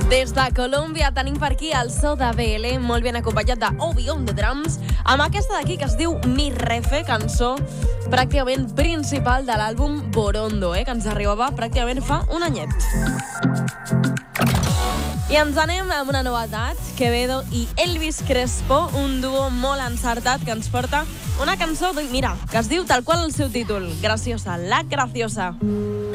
Des de Colòmbia tenim per aquí el so de BL, molt ben acompanyat de Obi on the drums, amb aquesta d'aquí que es diu Mi Refe, cançó pràcticament principal de l'àlbum Borondo, que ens arribava pràcticament fa un anyet. I ens anem amb una novetat, Quevedo i Elvis Crespo, un duo molt encertat que ens porta una cançó, mira, que es diu tal qual el seu títol, Graciosa, la Graciosa.